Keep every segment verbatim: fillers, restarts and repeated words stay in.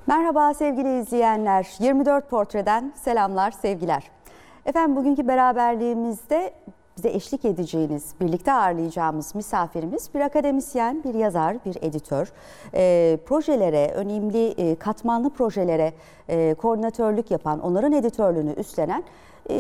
Merhaba sevgili izleyenler. yirmi dört Portre'den selamlar, sevgiler. Efendim bugünkü beraberliğimizde bize eşlik edeceğiniz, birlikte ağırlayacağımız misafirimiz bir akademisyen, bir yazar, bir editör. E, projelere, önemli e, katmanlı projelere e, koordinatörlük yapan, onların editörlüğünü üstlenen e,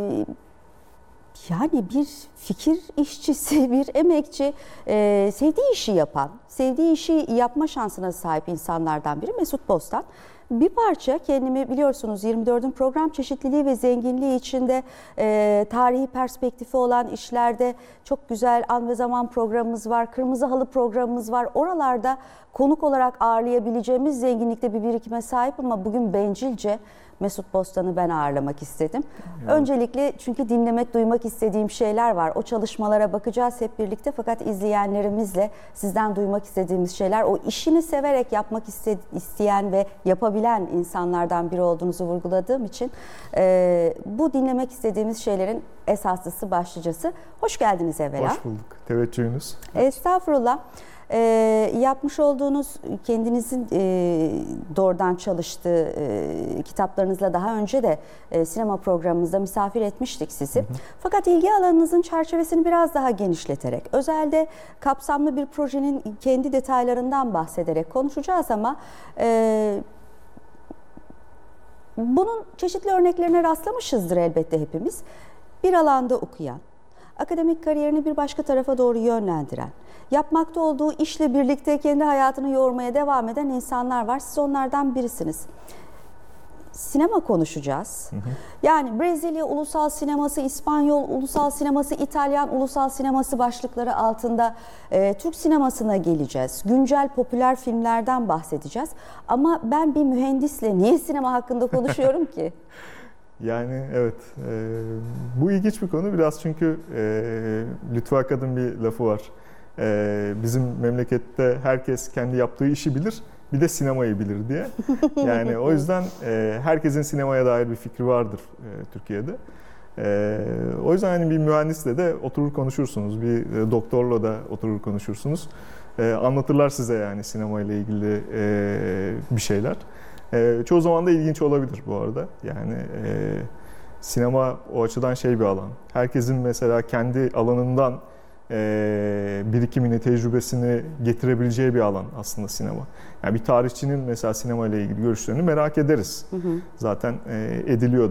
yani bir fikir işçisi, bir emekçi, e, sevdiği işi yapan, sevdiği işi yapma şansına sahip insanlardan biri Mesut Bostan. Bir parça kendimi biliyorsunuz yirmi dördün program çeşitliliği ve zenginliği içinde e, tarihi perspektifi olan işlerde çok güzel An ve Zaman programımız var, Kırmızı Halı programımız var. Oralarda konuk olarak ağırlayabileceğimiz zenginlikte bir birikime sahip ama bugün bencilce Mesut Bostan'ı ben ağırlamak istedim. Evet. Öncelikle çünkü dinlemek, duymak istediğim şeyler var. O çalışmalara bakacağız hep birlikte fakat izleyenlerimizle sizden duymak istediğimiz şeyler, o işini severek yapmak isteyen ve yapabilen insanlardan biri olduğunuzu vurguladığım için e, bu dinlemek istediğimiz şeylerin esaslısı, başlıcası. Hoş geldiniz evvela. Hoş bulduk. Teveccühünüz. Estağfurullah. E, yapmış olduğunuz, kendinizin e, doğrudan çalıştığı e, kitaplarınızla daha önce de e, sinema programımızda misafir etmiştik sizi. Hı hı. Fakat ilgi alanınızın çerçevesini biraz daha genişleterek, özelde kapsamlı bir projenin kendi detaylarından bahsederek konuşacağız ama e, bunun çeşitli örneklerine rastlamışızdır elbette hepimiz. Bir alanda okuyan, akademik kariyerini bir başka tarafa doğru yönlendiren, yapmakta olduğu işle birlikte kendi hayatını yoğurmaya devam eden insanlar var. Siz onlardan birisiniz. Sinema konuşacağız. Hı hı. Yani Brezilya ulusal sineması, İspanyol ulusal sineması, İtalyan ulusal sineması başlıkları altında e, Türk sinemasına geleceğiz. Güncel popüler filmlerden bahsedeceğiz. Ama ben bir mühendisle niye sinema hakkında konuşuyorum ki? Yani evet, e, bu ilginç bir konu biraz çünkü e, Lütfü Akad'ın bir lafı var. E, bizim memlekette herkes kendi yaptığı işi bilir, bir de sinemayı bilir diye. Yani o yüzden e, herkesin sinemaya dair bir fikri vardır e, Türkiye'de. E, o yüzden hani bir mühendisle de oturur konuşursunuz, bir e, doktorla da oturur konuşursunuz. E, anlatırlar size yani sinemayla ilgili e, bir şeyler. Ee, çoğu zaman da ilginç olabilir bu arada. Yani e, sinema o açıdan şey bir alan. Herkesin mesela kendi alanından e, birikimini, tecrübesini getirebileceği bir alan aslında sinema. Yani bir tarihçinin mesela sinema ile ilgili görüşlerini merak ederiz. Hı hı. Zaten e, ediliyor.